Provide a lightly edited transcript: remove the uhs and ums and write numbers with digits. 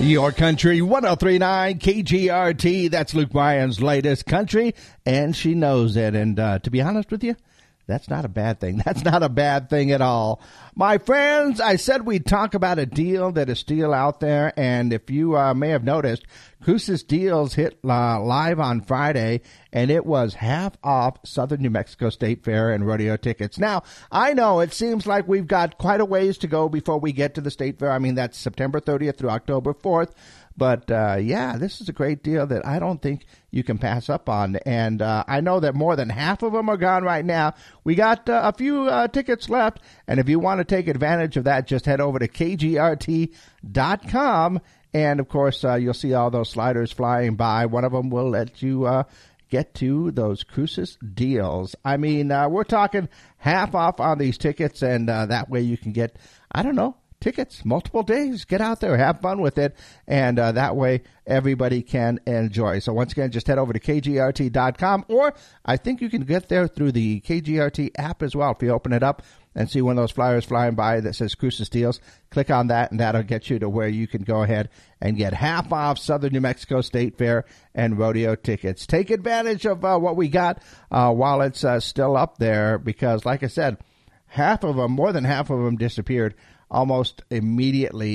Your country, 1039 KGRT. That's Luke Bryan's latest country, and she knows it. And to be honest with you, that's not a bad thing. That's not a bad thing at all. My friends, I said we'd talk about a deal that is still out there, and if you may have noticed, Cruces Deals hit live on Friday, and it was half off Southern New Mexico State Fair and rodeo tickets. Now, I know it seems like we've got quite a ways to go before we get to the State Fair. I mean, that's September 30th through October 4th. But, yeah, this is a great deal that I don't think you can pass up on. And I know that more than half of them are gone right now. We got a few tickets left. And if you want to take advantage of that, just head over to KGRT.com. And, of course, you'll see all those sliders flying by. One of them will let you get to those Cruces Deals. I mean, we're talking half off on these tickets. And that way you can get, I don't know, tickets multiple days. Get out there, have fun with it, and that way everybody can enjoy. So once again, just head over to KGRT.com, or I think you can get there through the KGRT app as well. If you open it up and see one of those flyers flying by that says Cruces Deals, click on that, and that'll get you to where you can go ahead and get half off Southern New Mexico State Fair and rodeo tickets. Take advantage of what we got while it's still up there, because like I said, half of them, more than half of them disappeared almost immediately